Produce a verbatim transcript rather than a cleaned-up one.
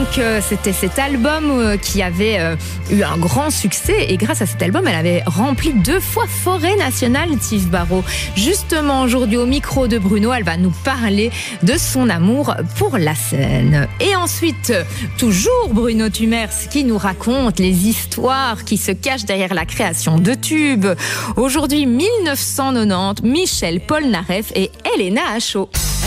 donc euh, c'était cet album euh, qui avait euh, eu un grand succès et grâce à cet album, elle avait rempli deux fois Forêt Nationale, Tiv Barrow. Justement, aujourd'hui au micro de Bruno, elle va nous parler de son amour pour la scène. Et ensuite, toujours Bruno Tumers qui nous raconte les histoires qui se cachent derrière la création de tubes. Aujourd'hui, mille neuf cent quatre-vingt-dix, Michel Polnareff et Elena Achot.